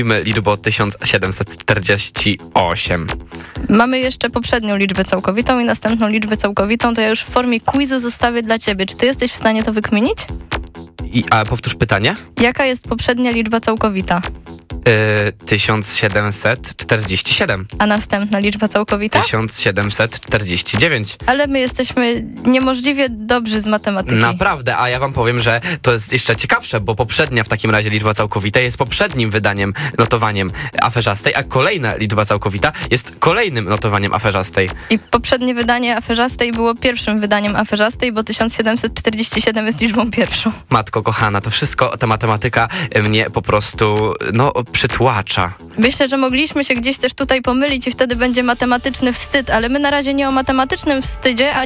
liczbą 1748. Mamy jeszcze poprzednią liczbę całkowitą i następną liczbę całkowitą, to ja już w formie quizu zostawię dla ciebie. Czy ty jesteś w stanie to wykminić? A powtórz pytanie? Jaka jest poprzednia liczba całkowita? 1747. A następna liczba całkowita? 1749. Ale my jesteśmy niemożliwie dobrzy z matematyki. Naprawdę, a ja wam powiem, że to jest jeszcze ciekawsze, bo poprzednia w takim razie liczba całkowita jest poprzednim wydaniem, notowaniem aferzastej, a kolejna liczba całkowita jest kolejnym notowaniem aferzastej. I poprzednie wydanie aferzastej było pierwszym wydaniem aferzastej, bo 1747 jest liczbą pierwszą. Matko kochana, to wszystko, ta matematyka mnie po prostu, przytłacza. Myślę, że mogliśmy się gdzieś też tutaj pomylić i wtedy będzie matematyczny wstyd, ale my na razie nie o matematycznym wstydzie,